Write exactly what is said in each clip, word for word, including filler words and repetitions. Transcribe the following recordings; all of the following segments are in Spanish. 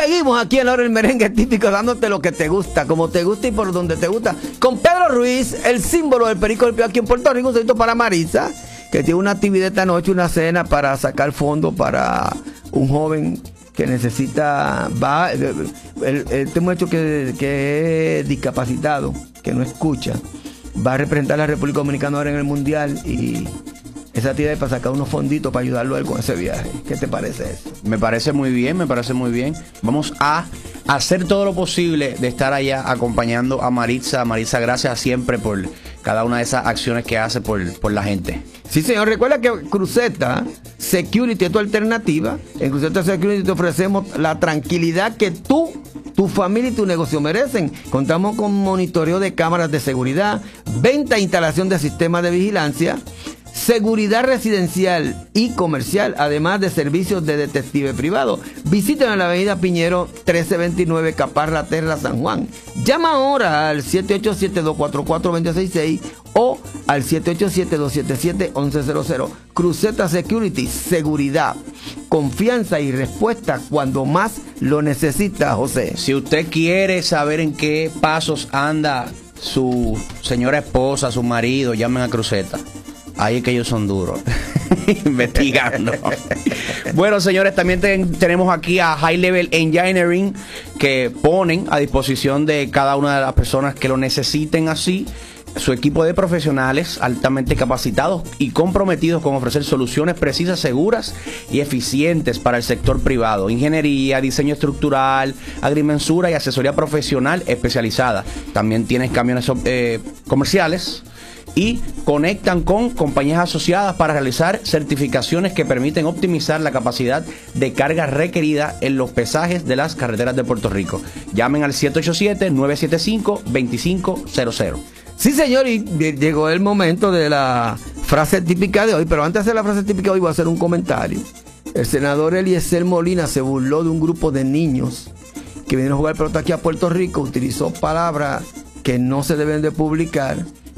Seguimos aquí en la hora del merengue típico, dándote lo que te gusta, como te gusta y por donde te gusta. Con Pedro Ruiz, el símbolo del Perico del Pío aquí en Puerto Rico. Un saludito para Marisa, que tiene una actividad esta noche, una cena para sacar fondos para un joven que necesita, va, el, este muchacho que, que es discapacitado, que no escucha, va a representar a la República Dominicana ahora en el Mundial, y esa actividad es para sacar unos fonditos para ayudarlo a él con ese viaje. ¿Qué te parece eso? Me parece muy bien, me parece muy bien. Vamos a hacer todo lo posible de estar allá acompañando a Maritza. Maritza, gracias siempre por cada una de esas acciones que hace por, por la gente. Sí, señor. Recuerda que Cruceta Security es tu alternativa. En Cruceta Security te ofrecemos la tranquilidad que tú, tu familia y tu negocio merecen. Contamos con monitoreo de cámaras de seguridad, venta e instalación de sistemas de vigilancia, seguridad residencial y comercial, además de servicios de detective privado. Visiten en la avenida Piñero trece veintinueve, Caparra Terra, San Juan. Llama ahora al siete ocho siete, dos cuatro cuatro, dos dos seis seis o al siete ocho siete, dos siete siete, uno uno cero cero. Cruceta Security, seguridad, confianza y respuesta cuando más lo necesita, José. Si usted quiere saber en qué pasos anda su señora esposa, su marido, llamen a Cruceta. Ahí es que ellos son duros, investigando. Bueno, señores, también ten, tenemos aquí a High Level Engineering, que ponen a disposición de cada una de las personas que lo necesiten así su equipo de profesionales altamente capacitados y comprometidos con ofrecer soluciones precisas, seguras y eficientes para el sector privado. Ingeniería, diseño estructural, agrimensura y asesoría profesional especializada. También tienen camiones eh, comerciales, y conectan con compañías asociadas para realizar certificaciones que permiten optimizar la capacidad de carga requerida en los pesajes de las carreteras de Puerto Rico. Llamen al siete ocho siete, nueve siete cinco, dos cinco cero cero. Sí, señor, y llegó el momento de la frase típica de hoy, pero antes de hacer la frase típica de hoy voy a hacer un comentario. El senador Eliezer Molina se burló de un grupo de niños que vinieron a jugar pelota aquí a Puerto Rico, utilizó palabras que no se deben de publicar,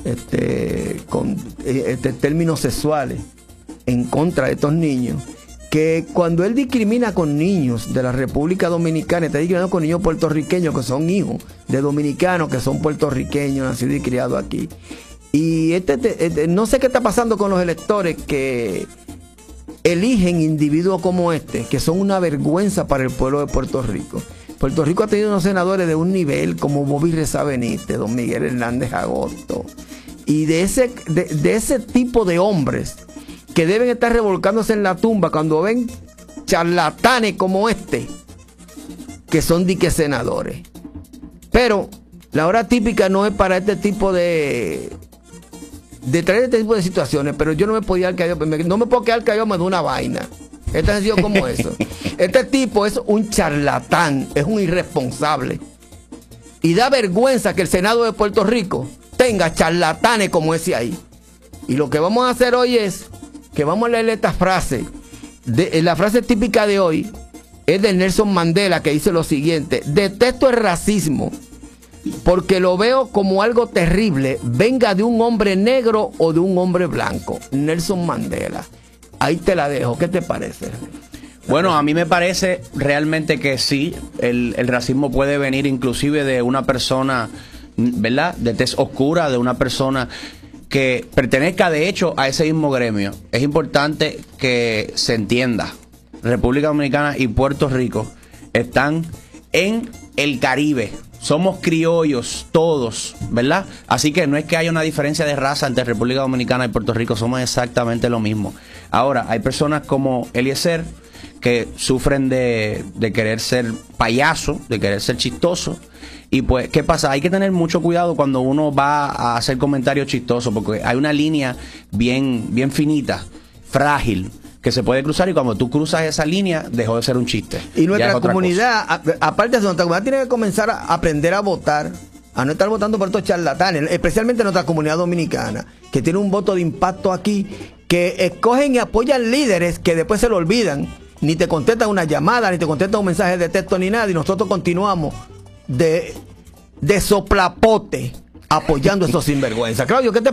Este, con este, términos sexuales en contra de estos niños, que cuando él discrimina con niños de la República Dominicana, está discriminando con niños puertorriqueños que son hijos de dominicanos que son puertorriqueños, nacidos y criados aquí. Y este, este, no sé qué está pasando con los electores que eligen individuos como este, que son una vergüenza para el pueblo de Puerto Rico. Puerto Rico ha tenido unos senadores de un nivel como Bobby Reza Benítez, don Miguel Hernández Agosto, y de ese, de, de ese tipo de hombres que deben estar revolcándose en la tumba cuando ven charlatanes como este, que son dique senadores. Pero la hora típica no es para este tipo de de traer este tipo de situaciones, pero yo no me podía quedar, no me puedo quedar callado, me da una vaina. Es tan sencillo como eso. Este tipo es un charlatán, es un irresponsable. Y da vergüenza que el Senado de Puerto Rico tenga charlatanes como ese ahí. Y lo que vamos a hacer hoy es que vamos a leer esta frase. De, la frase típica de hoy es de Nelson Mandela, que dice lo siguiente: detesto el racismo porque lo veo como algo terrible, venga de un hombre negro o de un hombre blanco. Nelson Mandela. Ahí te la dejo. ¿Qué te parece? Bueno, a mí me parece realmente que sí, el, el racismo puede venir inclusive de una persona, ¿verdad?, de tez oscura, de una persona que pertenezca de hecho a ese mismo gremio. Es importante que se entienda, República Dominicana y Puerto Rico están en el Caribe. Somos criollos todos, ¿verdad? Así que no es que haya una diferencia de raza entre República Dominicana y Puerto Rico, somos exactamente lo mismo. Ahora, hay personas como Eliezer que sufren de, de querer ser payaso, de querer ser chistoso. Y pues, ¿qué pasa? Hay que tener mucho cuidado cuando uno va a hacer comentarios chistosos, porque hay una línea bien, bien finita, frágil, que se puede cruzar, y cuando tú cruzas esa línea, dejó de ser un chiste. Y nuestra comunidad, a, aparte de eso, nuestra comunidad tiene que comenzar a aprender a votar, a no estar votando por estos charlatanes, especialmente nuestra comunidad dominicana, que tiene un voto de impacto aquí, que escogen y apoyan líderes que después se lo olvidan, ni te contestan una llamada, ni te contestan un mensaje de texto, ni nada, y nosotros continuamos de, de soplapote apoyando a estos sinvergüenzas. Claudio, ¿qué te